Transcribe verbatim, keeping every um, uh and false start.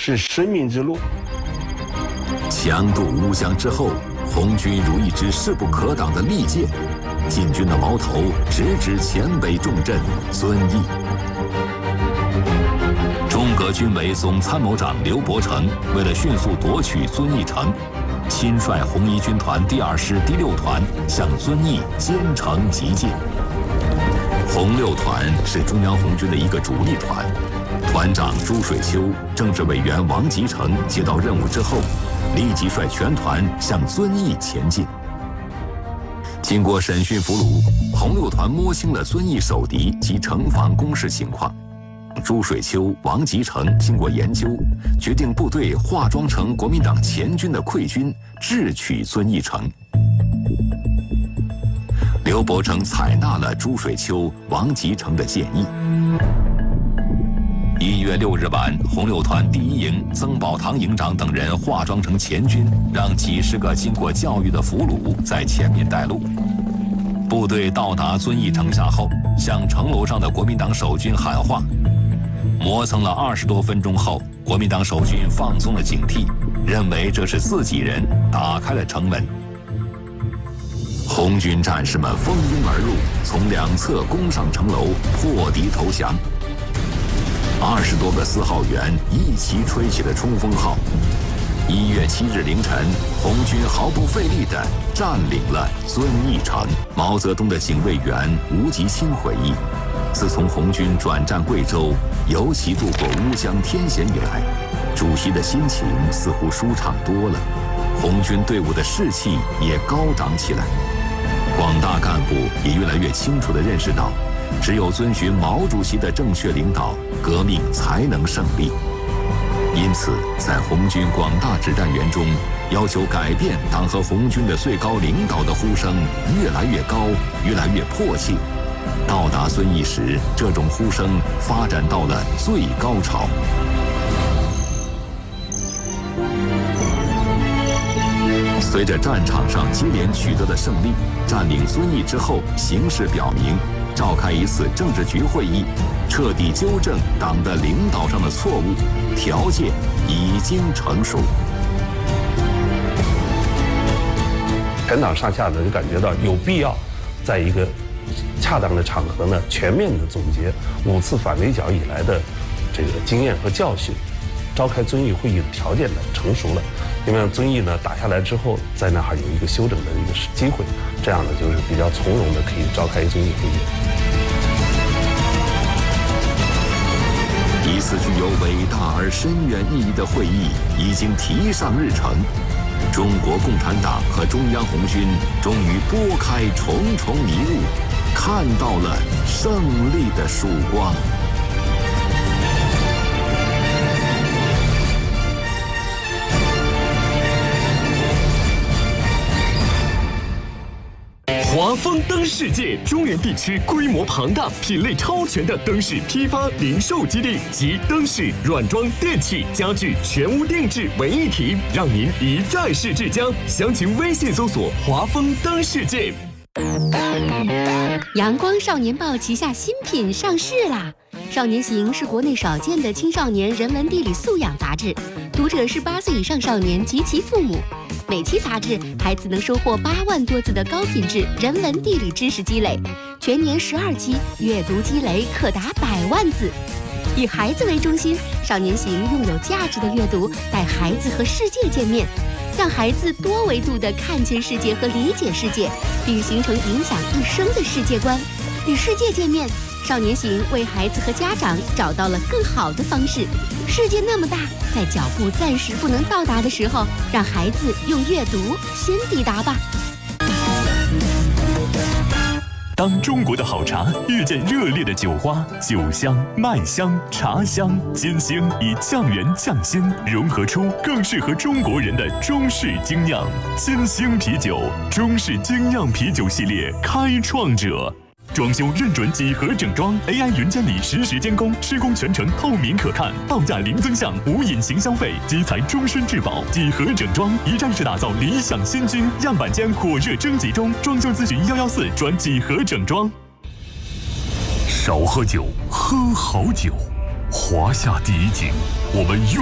是生命之路。 强渡乌江之后，红军如一支势不可挡的利箭，进军的矛头直指黔北重镇遵义。中革军委总参谋长刘伯承为了迅速夺取遵义城，亲率红一军团第二师第六团向遵义兼程急进。红六团是中央红军的一个主力团，团长朱水秋、政治委员王吉成接到任务之后，立即率全团向遵义前进。经过审讯俘虏，红六团摸清了遵义守敌及城防工事情况。朱水秋、王吉成经过研究，决定部队化妆成国民党前军的溃军，智取遵义城。刘伯承采纳了朱水秋、王吉成的建议。一月六日晚，红六团第一营曾宝堂营长等人化妆成前军，让几十个经过教育的俘虏在前面带路。部队到达遵义城下后，向城楼上的国民党守军喊话。磨蹭了二十多分钟后，国民党守军放松了警惕，认为这是自己人，打开了城门。红军战士们蜂拥而入，从两侧攻上城楼，破敌投降。二十多个四号员一齐吹起了冲锋号。一月七日凌晨，红军毫不费力地占领了遵义城。毛泽东的警卫员吴吉清回忆，自从红军转战贵州，尤其渡过乌江天险以来，主席的心情似乎舒畅多了，红军队伍的士气也高涨起来。广大干部也越来越清楚地认识到，只有遵循毛主席的正确领导，革命才能胜利。因此，在红军广大指战员中，要求改变党和红军的最高领导的呼声越来越高，越来越迫切。到达遵义时，这种呼声发展到了最高潮。随着战场上接连取得的胜利，占领遵义之后，形势表明，召开一次政治局会议，彻底纠正党的领导上的错误，条件已经成熟。 全党上下呢就感觉到有必要，在一个恰当的场合呢，全面的总结五次反围剿以来的这个经验和教训，召开遵义会议的条件呢成熟了。因为遵义呢打下来之后，在那儿有一个休整的一个机会，这样呢就是比较从容的可以召开遵义会议。 一次具有伟大而深远意义的会议已经提上日程，中国共产党和中央红军终于拨开重重迷雾，看到了胜利的曙光。 华丰灯世界中原地区规模庞大、品类超全的灯饰批发零售基地，集灯饰、软装、电器、家具全屋定制为一体，让您一站式至江。详情微信搜索“华丰灯世界”。 阳光少年报旗下新品上市啦！少年行是国内少见的青少年人文地理素养杂志，读者是八岁以上少年及其父母。每期杂志，孩子能收获八万多字的高品质人文地理知识积累，全年十二期，阅读积累可达百万字。以孩子为中心，少年行用有价值的阅读带孩子和世界见面，让孩子多维度地看见世界和理解世界，并形成影响一生的世界观。与世界见面，少年行为孩子和家长找到了更好的方式。世界那么大，在脚步暂时不能到达的时候，让孩子用阅读先抵达吧。 当中国的好茶遇见热烈的酒花，酒香、麦香、茶香、金星以匠人匠心融合出更适合中国人的中式精酿。金星啤酒，中式精酿啤酒系列开创者。装修认准几何整装 ，A I 云监理实时监工，施工全程透明可看，报价零增项，无隐形消费，基材终身质保。几何整装一站式打造理想新居，样板间火热征集中，装修咨询幺幺四转几何整装。少喝酒，喝好酒。华夏第一景，我们用。